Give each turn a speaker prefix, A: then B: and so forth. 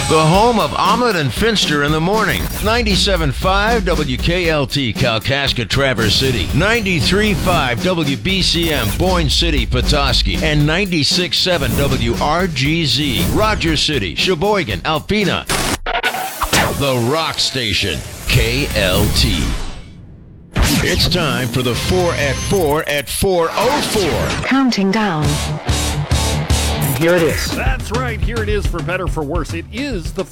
A: The home of Omelet and Finster in the morning. 97.5 WKLT Kalkaska Traverse City. 93.5 WBCM Boyne City Petoskey. And 96.7 WRGZ Rogers City, Sheboygan, Alpena. The Rock Station. KLT. It's time for the 4 at 4 at 4:04.
B: Counting down.
C: Here it is.
D: That's right. Here it is, for better, for worse. It is the